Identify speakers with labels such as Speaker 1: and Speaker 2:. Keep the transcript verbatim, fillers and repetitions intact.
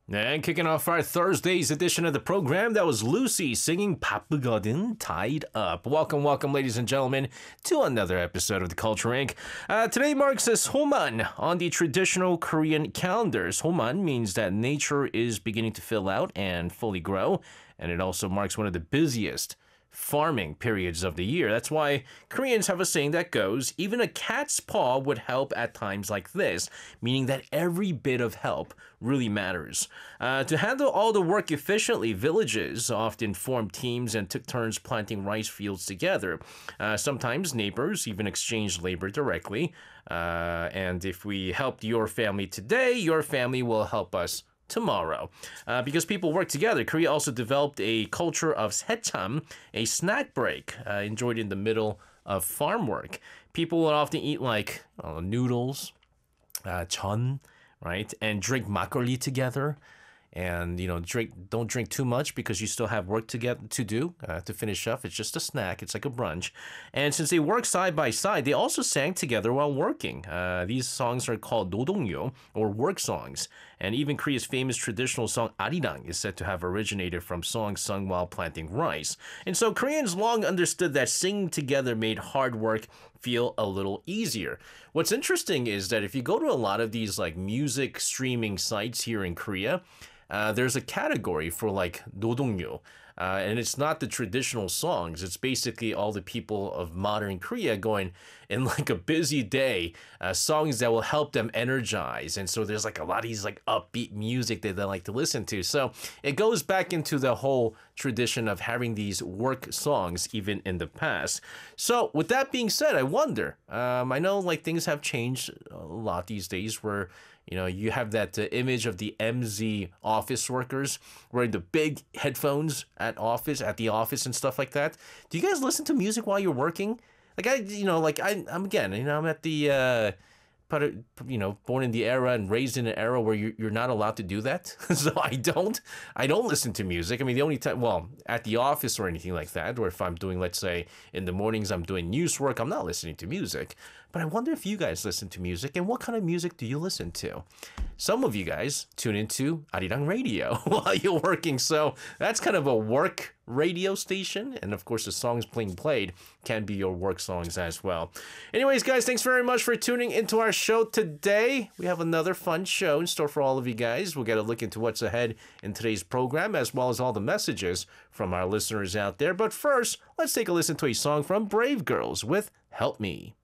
Speaker 1: And kicking off our Thursday's edition of the program, that was Lucy singing 바쁘거든 Tied Up. Welcome, welcome, ladies and gentlemen, to another episode of the Culture Inc. Uh, today marks as Soman on the traditional Korean calendar. Soman means that nature is beginning to fill out and fully grow, and it also marks one of the busiest farming periods of the year. That's why Koreans have a saying that goes, even a cat's paw would help at times like this, meaning that every bit of help really matters. Uh, to handle all the work efficiently, villages often formed teams and took turns planting rice fields together. Uh, sometimes neighbors even exchanged labor directly. Uh, and if we helped your family today, your family will help us tomorrow. Uh, because people work together, Korea also developed a culture of secham, a snack break uh, enjoyed in the middle of farm work. People would often eat like uh, noodles, uh, chon, right, and drink makgeolli together. And, you know, drink don't drink too much because you still have work to get to do uh, to finish up. It's just a snack. It's like a brunch. And since they work side by side, they also sang together while working. Uh, these songs are called 노동요, or work songs. And even Korea's famous traditional song Arirang is said to have originated from songs sung while planting rice. And so Koreans long understood that singing together made hard work feel a little easier. What's interesting is that if you go to a lot of these like music streaming sites here in Korea, Uh, there's a category for like 노동요, uh, and it's not the traditional songs. It's basically all the people of modern Korea going in like a busy day, uh, songs that will help them energize. And so there's like a lot of these like upbeat music that they like to listen to. So it goes back into the whole tradition of having these work songs even in the past. So with that being said, I wonder, um, I know like things have changed a lot these days where you know, you have that uh, image of the M Z office workers wearing the big headphones at office, at the office and stuff like that. Do you guys listen to music while you're working? Like I, you know, like I, I'm again, you know, I'm at the, uh, but you know, born in the era and raised in an era where you're, you're not allowed to do that. So I don't, I don't listen to music. I mean, the only time, well, at the office or anything like that, or if I'm doing, let's say in the mornings, I'm doing news work, I'm not listening to music. But I wonder if you guys listen to music and what kind of music do you listen to? Some of you guys tune into Arirang Radio while you're working. So that's kind of a work radio station. And of course, the songs being played can be your work songs as well. Anyways, guys, thanks very much for tuning into our show today. We have another fun show in store for all of you guys. We'll get a look into what's ahead in today's program, as well as all the messages from our listeners out there. But first, let's take a listen to a song from Brave Girls with Help Me.